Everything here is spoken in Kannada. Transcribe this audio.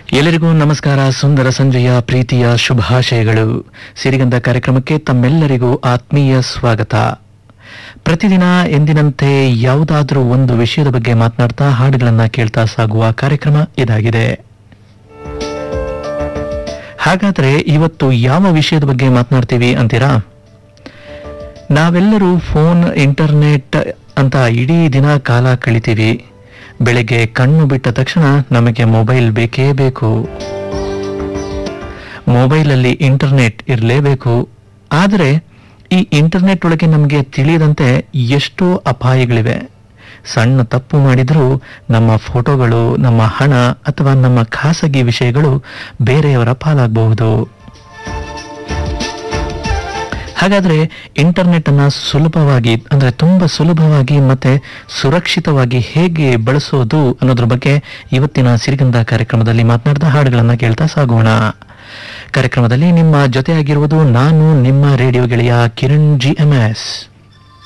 ಎಲ್ಲರಿಗೂ ನಮಸ್ಕಾರ. ಸುಂದರ ಸಂಜೆಯ ಪ್ರೀತಿಯ ಶುಭಾಶಯಗಳು. ಸಿರಿಗಂಧ ಕಾರ್ಯಕ್ರಮಕ್ಕೆ ತಮ್ಮೆಲ್ಲರಿಗೂ ಆತ್ಮೀಯ ಸ್ವಾಗತ. ಪ್ರತಿದಿನ ಎಂದಿನಂತೆ ಯಾವುದಾದ್ರೂ ಒಂದು ವಿಷಯದ ಬಗ್ಗೆ ಮಾತನಾಡ್ತಾ ಹಾಡುಗಳನ್ನ ಕೇಳ್ತಾ ಸಾಗುವ ಕಾರ್ಯಕ್ರಮ ಇದಾಗಿದೆ. ಹಾಗಾದ್ರೆ ಇವತ್ತು ಯಾವ ವಿಷಯದ ಬಗ್ಗೆ ಮಾತನಾಡ್ತೀವಿ ಅಂತೀರಾ? ನಾವೆಲ್ಲರೂ ಫೋನ್, ಇಂಟರ್ನೆಟ್ ಅಂತ ಇಡೀ ದಿನ ಕಾಲ ಕಳಿತೀವಿ. ಬೆಳಗ್ಗೆ ಕಣ್ಣು ಬಿಟ್ಟ ತಕ್ಷಣ ನಮಗೆ ಮೊಬೈಲ್ ಬೇಕೇ ಬೇಕು. ಮೊಬೈಲಲ್ಲಿ ಇಂಟರ್ನೆಟ್ ಇರಲೇಬೇಕು. ಆದರೆ ಈ ಇಂಟರ್ನೆಟ್ ಒಳಗೆ ನಮಗೆ ತಿಳಿಯದಂತೆ ಎಷ್ಟೋ ಅಪಾಯಗಳಿವೆ. ಸಣ್ಣ ತಪ್ಪು ಮಾಡಿದ್ರೂ ನಮ್ಮ ಫೋಟೋಗಳು, ನಮ್ಮ ಹಣ ಅಥವಾ ನಮ್ಮ ಖಾಸಗಿ ವಿಷಯಗಳು ಬೇರೆಯವರ ಪಾಲಾಗಬಹುದು. ಹಾಗಾದ್ರೆ ಇಂಟರ್ನೆಟ್ ಅನ್ನ ಸುಲಭವಾಗಿ, ಅಂದ್ರೆ ತುಂಬಾ ಸುಲಭವಾಗಿ ಮತ್ತೆ ಸುರಕ್ಷಿತವಾಗಿ ಹೇಗೆ ಬಳಸೋದು ಅನ್ನೋದ್ರ ಬಗ್ಗೆ ಇವತ್ತಿನ ಸಿರಿಗಂಧ ಕಾರ್ಯಕ್ರಮದಲ್ಲಿ ಮಾತನಾಡಿದ ಹಾಡುಗಳನ್ನ ಕೇಳ್ತಾ ಸಾಗೋಣ. ಕಾರ್ಯಕ್ರಮದಲ್ಲಿ ನಿಮ್ಮ ಜೊತೆಯಾಗಿರುವುದು ನಾನು, ನಿಮ್ಮ ರೇಡಿಯೋ ಗೆಳೆಯ ಕಿರಣ್ GMS.